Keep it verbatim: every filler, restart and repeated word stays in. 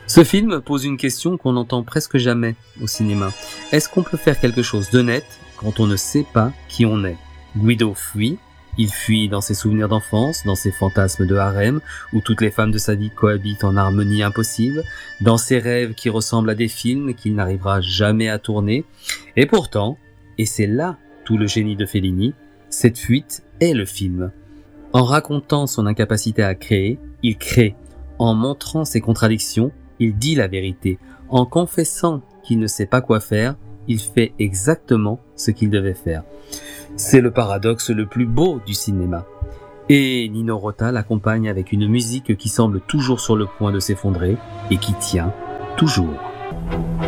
Ce film pose une question qu'on n'entend presque jamais au cinéma. Est-ce qu'on peut faire quelque chose d'honnête quand on ne sait pas qui on est? Guido fuit. Il fuit dans ses souvenirs d'enfance, dans ses fantasmes de harem, où toutes les femmes de sa vie cohabitent en harmonie impossible, dans ses rêves qui ressemblent à des films qu'il n'arrivera jamais à tourner. Et pourtant, et c'est là tout le génie de Fellini, cette fuite est le film. En racontant son incapacité à créer, il crée. En montrant ses contradictions, il dit la vérité. En confessant qu'il ne sait pas quoi faire, il fait exactement ce qu'il devait faire. C'est le paradoxe le plus beau du cinéma. Et Nino Rota l'accompagne avec une musique qui semble toujours sur le point de s'effondrer et qui tient toujours.